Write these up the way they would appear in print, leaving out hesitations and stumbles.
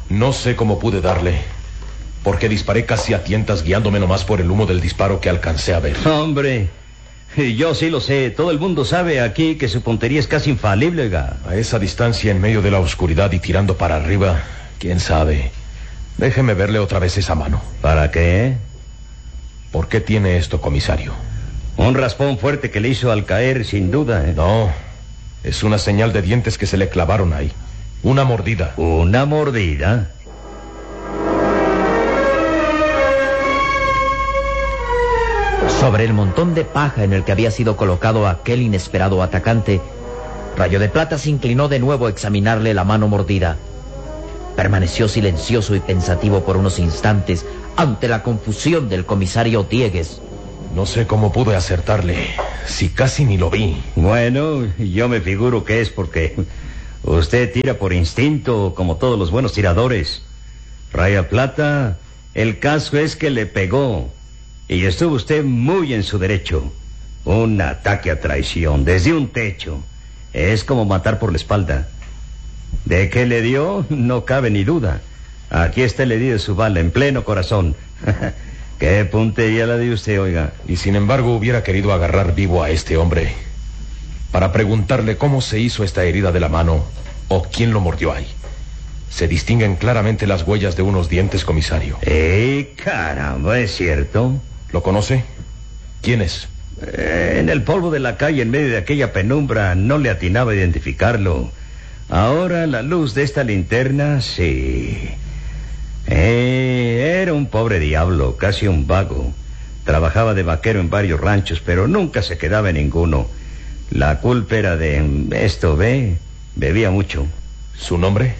No sé cómo pude darle, porque disparé casi a tientas, guiándome nomás por el humo del disparo que alcancé a ver. Hombre, yo sí lo sé. Todo el mundo sabe aquí que su puntería es casi infalible, oiga. A esa distancia, en medio de la oscuridad y tirando para arriba, quién sabe. Déjeme verle otra vez esa mano. ¿Para qué? ¿Por qué tiene esto, comisario? Un raspón fuerte que le hizo al caer, sin duda, ¿eh? No, es una señal de dientes que se le clavaron ahí. Una mordida. ¿Una mordida? Sobre el montón de paja en el que había sido colocado aquel inesperado atacante, Rayo de Plata se inclinó de nuevo a examinarle la mano mordida. Permaneció silencioso y pensativo por unos instantes ante la confusión del comisario Diegues. No sé cómo pude acertarle, si casi ni lo vi. Bueno, yo me figuro que es porque usted tira por instinto, como todos los buenos tiradores. Rayo de Plata, el caso es que le pegó. Y estuvo usted muy en su derecho. Un ataque a traición desde un techo es como matar por la espalda. ¿De qué le dio? No cabe ni duda. Aquí está el herido de su bala, en pleno corazón. ¿Qué puntería la dio usted, oiga? Y sin embargo hubiera querido agarrar vivo a este hombre para preguntarle cómo se hizo esta herida de la mano o quién lo mordió ahí. Se distinguen claramente las huellas de unos dientes, comisario. Caramba, ¿es cierto? ¿Lo conoce? ¿Quién es? En el polvo de la calle, en medio de aquella penumbra, no le atinaba a identificarlo. Ahora, a la luz de esta linterna, sí. Era un pobre diablo, casi un vago. Trabajaba de vaquero en varios ranchos, pero nunca se quedaba en ninguno. La culpa era de esto, bebía mucho. ¿Su nombre?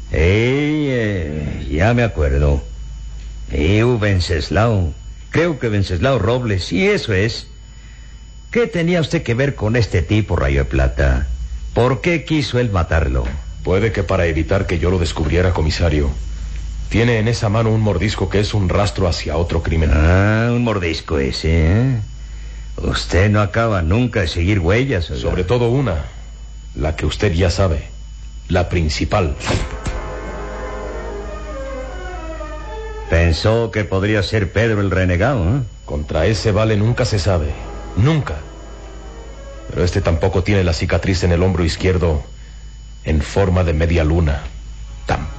Ya me acuerdo. Wenceslao. Creo que Wenceslao Robles, y eso es. ¿Qué tenía usted que ver con este tipo, Rayo de Plata? ¿Por qué quiso él matarlo? Puede que para evitar que yo lo descubriera, comisario. Tiene en esa mano un mordisco que es un rastro hacia otro crimen. Ah, un mordisco ese, ¿eh? Usted no acaba nunca de seguir huellas, ¿verdad? Sobre todo una, la que usted ya sabe, la principal. Pensó que podría ser Pedro el renegado, ¿eh? Contra ese vale nunca se sabe, nunca. Pero este tampoco tiene la cicatriz en el hombro izquierdo en forma de media luna.